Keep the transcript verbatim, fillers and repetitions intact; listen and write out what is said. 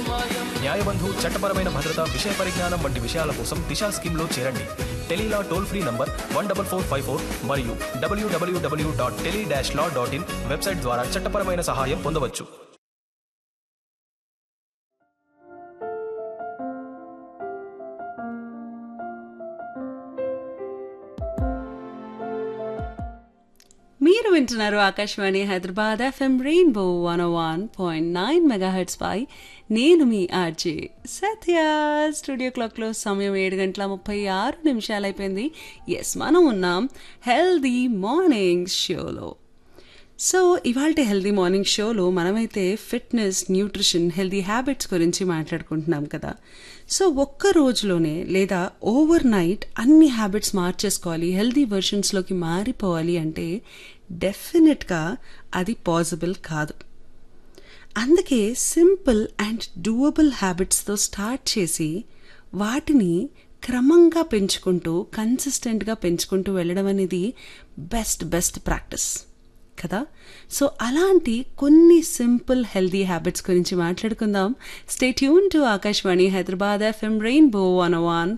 న్యాయబంధు చట్టపరమైన భద్రత విషయ పరిజ్ఞానం వంటి విషయాల కోసం దిశా స్కీమ్లో చేరండి. Tele-Law toll free number one double four five four మరియు డబ్ల్యూడబ్ల్యూడబ్ల్యూ dot tele dash law dot in website ద్వారా చట్టపరమైన సహాయం పొందవచ్చు. మీరు వింటున్నారు Akashvani Hyderabad FM rainbow one one point nine megahertz పై. నేను మీ ఆర్జే సత్య. స్టూడియో క్లాక్లో సమయం ఏడు గంటల ముప్పై ఆరు నిమిషాలు అయిపోయింది. ఎస్, మనం ఉన్నాం హెల్దీ మార్నింగ్ షోలో. సో ఇవాళ హెల్దీ మార్నింగ్ షోలో మనమైతే ఫిట్నెస్, న్యూట్రిషన్, హెల్దీ హ్యాబిట్స్ గురించి మాట్లాడుకుంటున్నాం కదా. సో ఒక్క రోజులోనే లేదా ఓవర్ నైట్ అన్ని హ్యాబిట్స్ మార్చేసుకోవాలి, హెల్దీ వెర్షన్స్లోకి మారిపోవాలి అంటే డెఫినెట్గా అది పాసిబుల్ కాదు. అందుకే సింపుల్ అండ్ డూయబుల్ హ్యాబిట్స్తో స్టార్ట్ చేసి వాటిని క్రమంగా పెంచుకుంటూ కన్సిస్టెంట్గా పెంచుకుంటూ వెళ్ళడం అనేది బెస్ట్ బెస్ట్ ప్రాక్టీస్ కదా. సో అలాంటి కొన్ని సింపుల్ హెల్దీ హ్యాబిట్స్ గురించి మాట్లాడుకుందాం. Stay tune to Akashvani Hyderabad FM rainbow one one